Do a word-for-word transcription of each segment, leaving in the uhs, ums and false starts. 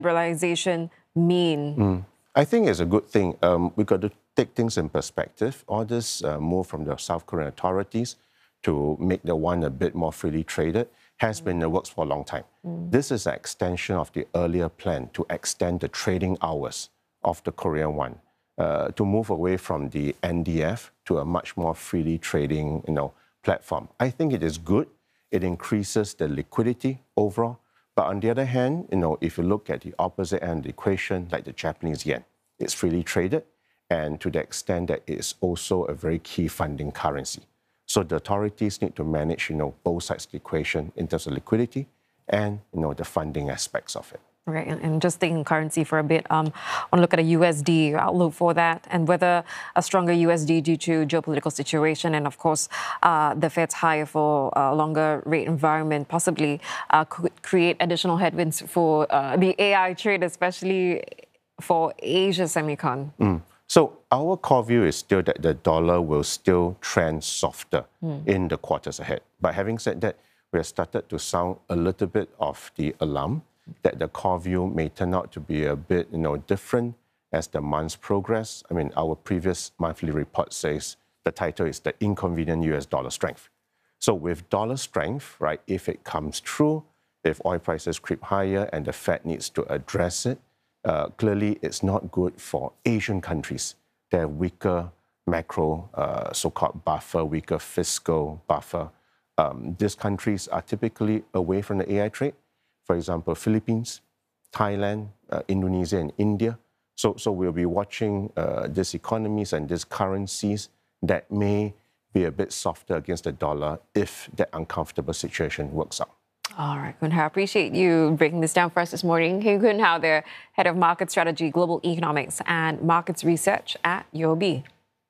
liberalization mean? Mm. I think it's a good thing. Um, we've got to take things in perspective. All this uh, move from the South Korean authorities to make the yuan a bit more freely traded has mm. been in the works for a long time. Mm. This is an extension of the earlier plan to extend the trading hours of the Korean won, uh, to move away from the N D F to a much more freely trading, you know, platform. I think it is good. It increases the liquidity overall. But on the other hand, you know, if you look at the opposite end of the equation, like the Japanese yen, it's freely traded, and to the extent that it's also a very key funding currency. So the authorities need to manage, you know, both sides of the equation in terms of liquidity and, you know, the funding aspects of it. Right, and just thinking currency for a bit, um, I want to look at a U S D outlook for that and whether a stronger U S D due to geopolitical situation and, of course, uh, the Fed's higher for a longer rate environment possibly uh, could create additional headwinds for uh, the A I trade, especially for Asia semicon. Mm. So our core view is still that the dollar will still trend softer mm. in the quarters ahead. But having said that, we have started to sound a little bit of the alarm that the core view may turn out to be a bit, you know, different as the months progress. I mean, our previous monthly report says the title is The Inconvenient U S Dollar Strength. So with dollar strength, right, if it comes true, if oil prices creep higher and the Fed needs to address it, uh, clearly it's not good for Asian countries. They have weaker macro, uh, so-called buffer, weaker fiscal buffer. Um, these countries are typically away from the A I trade. For example, Philippines, Thailand, uh, Indonesia, and India. So, so we'll be watching uh, these economies and these currencies that may be a bit softer against the dollar if that uncomfortable situation works out. All right, Khun Hao, I appreciate you breaking this down for us this morning. Khun Hao, there, Head of Market Strategy, Global Economics and Markets Research at U O B.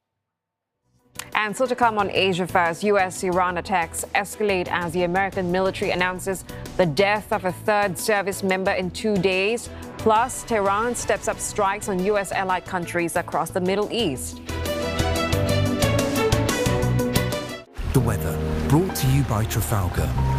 And still to come on Asia First, U S-Iran attacks escalate as the American military announces the death of a third service member in two days. Plus, Tehran steps up strikes on U S allied countries across the Middle East. The weather, brought to you by Trafalgar.